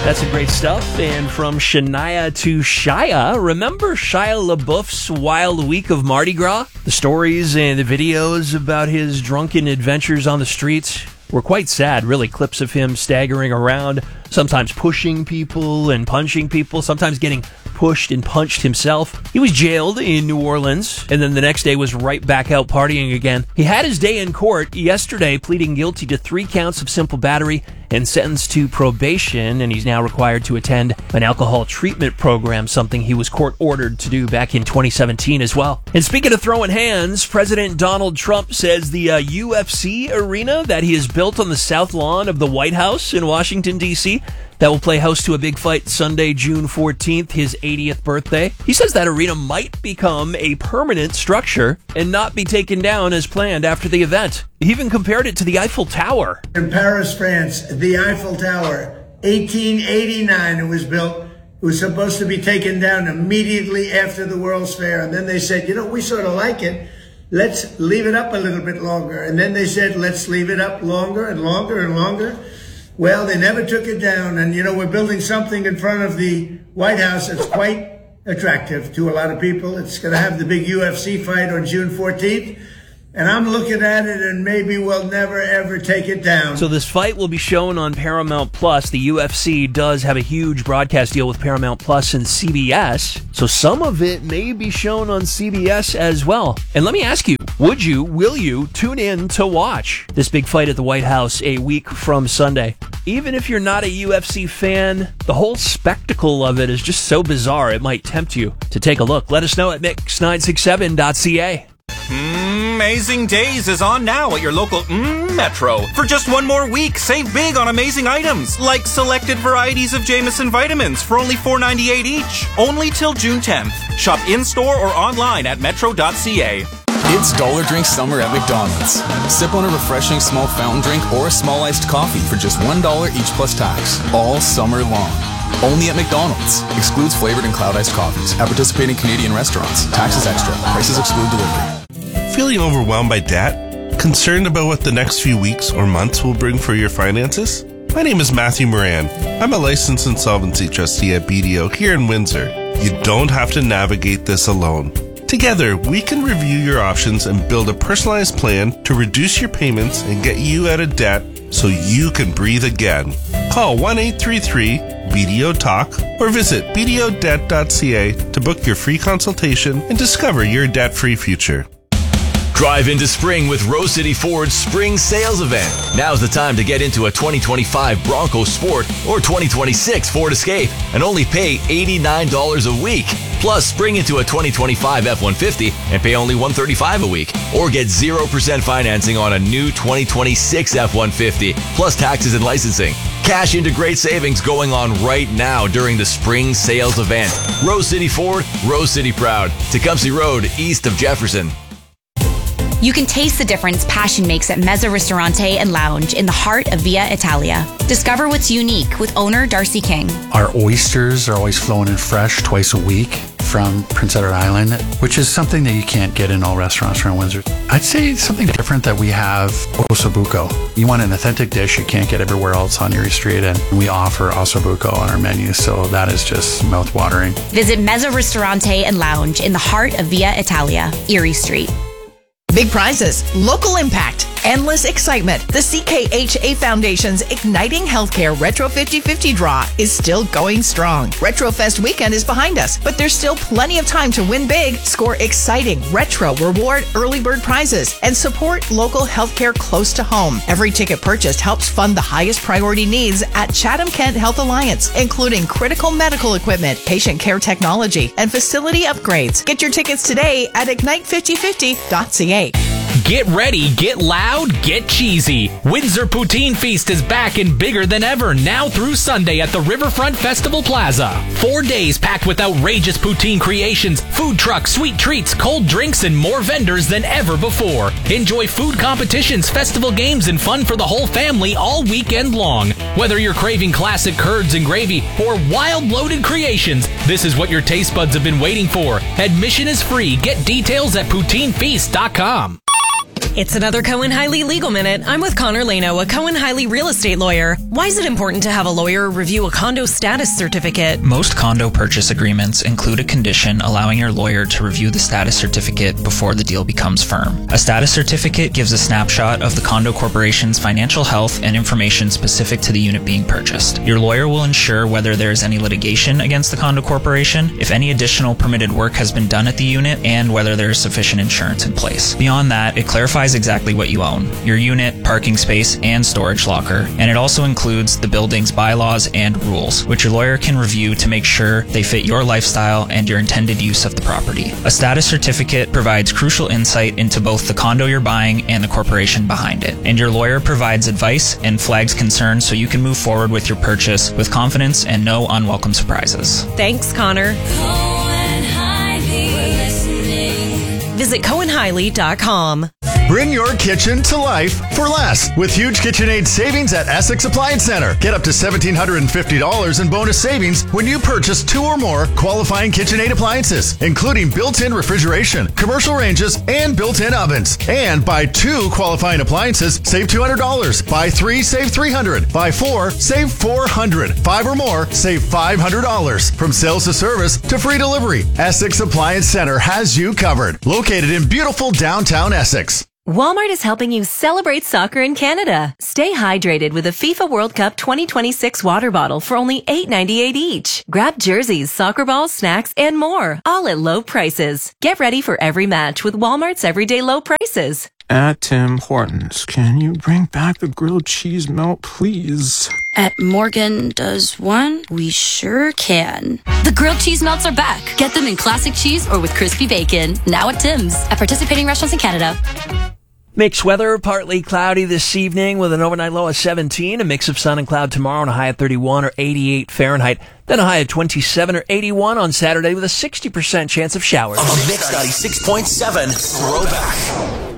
That's some great stuff. And from Shania to Shia, remember Shia LaBeouf's Wild Week of Mardi Gras? The stories and the videos about his drunken adventures on the streets were quite sad, really. Clips of him staggering around, sometimes pushing people and punching people, sometimes getting pushed and punched himself. He was jailed in New Orleans, and then the next day was right back out partying again. He had his day in court yesterday, pleading guilty to 3 counts of simple battery and sentenced to probation, and he's now required to attend an alcohol treatment program, something he was court-ordered to do back in 2017 as well. And speaking of throwing hands, President Donald Trump says the UFC arena that he has built on the south lawn of the White House in Washington, D.C., that will play host to a big fight Sunday, June 14th, his 80th birthday. He says that arena might become a permanent structure and not be taken down as planned after the event. He even compared it to the Eiffel Tower. In Paris, France, the Eiffel Tower, 1889 it was built. It was supposed to be taken down immediately after the World's Fair. And then they said, we sort of like it. Let's leave it up a little bit longer. And then they said, let's leave it up longer and longer and longer. Well, they never took it down. And, we're building something in front of the White House that's quite attractive to a lot of people. It's going to have the big UFC fight on June 14th. And I'm looking at it, and maybe we'll never, ever take it down. So this fight will be shown on Paramount Plus. The UFC does have a huge broadcast deal with Paramount Plus and CBS. So some of it may be shown on CBS as well. And let me ask you, will you tune in to watch this big fight at the White House a week from Sunday? Even if you're not a UFC fan, the whole spectacle of it is just so bizarre, it might tempt you to take a look. Let us know at mix967.ca. Amazing Days is on now at your local Metro. For just one more week, save big on amazing items, like selected varieties of Jameson vitamins for only $4.98 each. Only till June 10th. Shop in-store or online at metro.ca. It's Dollar Drink Summer at McDonald's. Sip on a refreshing small fountain drink or a small iced coffee for just $1 each plus tax, all summer long. Only at McDonald's. Excludes flavored and cloud iced coffees. At participating Canadian restaurants. Taxes extra. Prices exclude delivery. Feeling overwhelmed by debt? Concerned about what the next few weeks or months will bring for your finances? My name is Matthew Moran. I'm a licensed insolvency trustee at BDO here in Windsor. You don't have to navigate this alone. Together, we can review your options and build a personalized plan to reduce your payments and get you out of debt so you can breathe again. Call 1-833-BDO-TALK or visit bdodebt.ca to book your free consultation and discover your debt-free future. Drive into spring with Rose City Ford's Spring Sales Event. Now's the time to get into a 2025 Bronco Sport or 2026 Ford Escape and only pay $89 a week. Plus, spring into a 2025 F-150 and pay only $135 a week. Or get 0% financing on a new 2026 F-150, plus taxes and licensing. Cash into great savings going on right now during the Spring Sales Event. Rose City Ford, Rose City proud. Tecumseh Road, east of Jefferson. You can taste the difference passion makes at Mezza Ristorante and Lounge in the heart of Via Italia. Discover what's unique with owner Darcy King. Our oysters are always flowing in fresh twice a week from Prince Edward Island, which is something that you can't get in all restaurants around Windsor. I'd say something different that we have ossobuco. You want an authentic dish you can't get everywhere else on Erie Street, and we offer ossobuco on our menu, so that is just mouth-watering. Visit Mezza Ristorante and Lounge in the heart of Via Italia, Erie Street. Big prizes, local impact, endless excitement. The CKHA Foundation's Igniting Healthcare Retro 50/50 draw is still going strong. RetroFest weekend is behind us, but there's still plenty of time to win big, score exciting retro reward early bird prizes, and support local healthcare close to home. Every ticket purchased helps fund the highest priority needs at Chatham-Kent Health Alliance, including critical medical equipment, patient care technology, and facility upgrades. Get your tickets today at ignite5050.ca. Get ready, get loud, get cheesy. Windsor Poutine Feast is back and bigger than ever, now through Sunday at the Riverfront Festival Plaza. 4 days packed with outrageous poutine creations, food trucks, sweet treats, cold drinks, and more vendors than ever before. Enjoy food competitions, festival games, and fun for the whole family all weekend long. Whether you're craving classic curds and gravy or wild loaded creations, this is what your taste buds have been waiting for. Admission is free. Get details at poutinefeast.com. It's another Cohen-Hiley Legal Minute. I'm with Connor Lano, a Cohen-Hiley real estate lawyer. Why is it important to have a lawyer review a condo status certificate? Most condo purchase agreements include a condition allowing your lawyer to review the status certificate before the deal becomes firm. A status certificate gives a snapshot of the condo corporation's financial health and information specific to the unit being purchased. Your lawyer will ensure whether there is any litigation against the condo corporation, if any additional permitted work has been done at the unit, and whether there is sufficient insurance in place. Beyond that, it clarifies exactly what you own: your unit, parking space, and storage locker, and it also includes the building's bylaws and rules, which your lawyer can review to make sure they fit your lifestyle and your intended use of the property. A status certificate provides crucial insight into both the condo you're buying and the corporation behind it, and your lawyer provides advice and flags concerns so you can move forward with your purchase with confidence and no unwelcome surprises. Thanks, Connor. Visit CohenHiley.com. Bring your kitchen to life for less with huge KitchenAid savings at Essex Appliance Center. Get up to $1,750 in bonus savings when you purchase 2 or more qualifying KitchenAid appliances, including built-in refrigeration, commercial ranges, and built-in ovens. And buy 2 qualifying appliances, save $200. Buy 3, save $300. Buy 4, save $400. 5 or more, save $500. From sales to service to free delivery, Essex Appliance Center has you covered. Located in beautiful downtown Essex. Walmart is helping you celebrate soccer in Canada. Stay hydrated with a FIFA World Cup 2026 water bottle for only $8.98 each. Grab jerseys, soccer balls, snacks, and more, all at low prices. Get ready for every match with Walmart's everyday low prices. At Tim Hortons, can you bring back the grilled cheese melt, please? At Morgan Does One, we sure can. The grilled cheese melts are back. Get them in classic cheese or with crispy bacon. Now at Tim's. At participating restaurants in Canada. Mixed weather, partly cloudy this evening with an overnight low of 17, a mix of sun and cloud tomorrow and a high of 31 or 88 Fahrenheit, then a high of 27 or 81 on Saturday with a 60% chance of showers. A Mix 96.7 throwback.